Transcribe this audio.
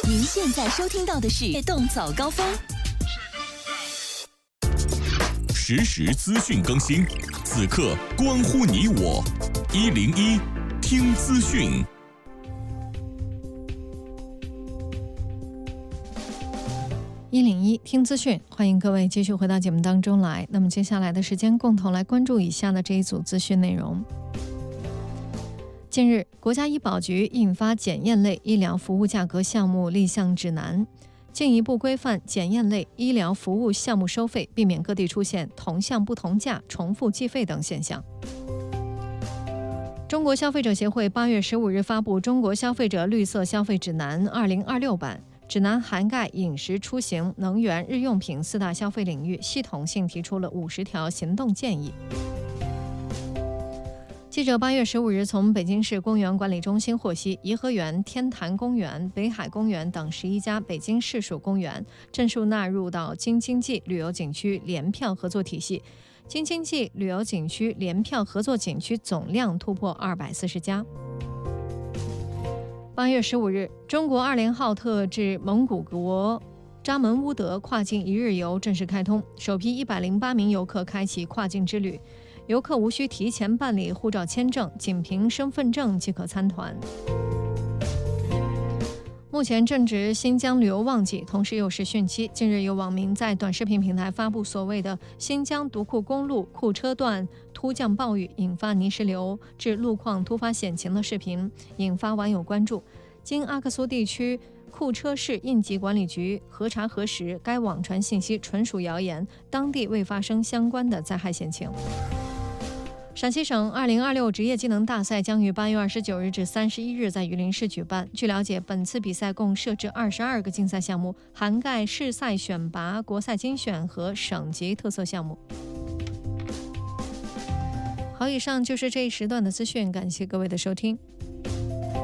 您现在收听到的是悦动早高峰， 实时资讯更新，此刻关乎你我。101听资讯。 101听资讯，欢迎各位继续回到节目当中来。那么接下来的时间，共同来关注以下的这一组资讯内容。近日，国家医保局印发检验类医疗服务价格项目立项指南，进一步规范检验类医疗服务项目收费，避免各地出现同项不同价、重复计费等现象。中国消费者协会8月15日发布《中国消费者绿色消费指南2026版》，指南涵盖饮食、出行、能源、日用品4大消费领域，系统性提出了50条行动建议。记者8月15日从北京市公园管理中心获悉，颐和园、天坛公园、北海公园等11家北京市属公园正式纳入到京津冀旅游景区联票合作体系，京津冀旅游景区联票合作景区总量突破240家。8月15日，中国2连浩特至蒙古国扎门乌德跨境1日游正式开通，首批108名游客开启跨境之旅。游客无需提前办理护照签证，仅凭身份证即可参团。目前正值新疆旅游旺季，同时又是汛期。近日有网民在短视频平台发布所谓的新疆独库公路库车段突降暴雨，引发泥石流致路况突发险情的视频，引发网友关注。经阿克苏地区库车市应急管理局核查核实，该网传信息纯属谣言，当地未发生相关的灾害险情。陕西省2026职业技能大赛将于8月29日至31日在榆林市举办。据了解，本次比赛共设置22个竞赛项目，涵盖市赛选拔、国赛精选和省级特色项目。好，以上就是这一时段的资讯，感谢各位的收听。